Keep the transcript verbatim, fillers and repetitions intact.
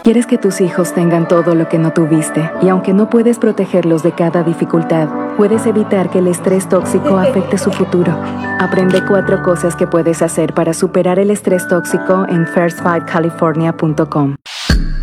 Quieres que tus hijos tengan todo lo que no tuviste, y aunque no puedes protegerlos de cada dificultad, puedes evitar que el estrés tóxico afecte su futuro. Aprende cuatro cosas que puedes hacer para superar el estrés tóxico en first five california punto com.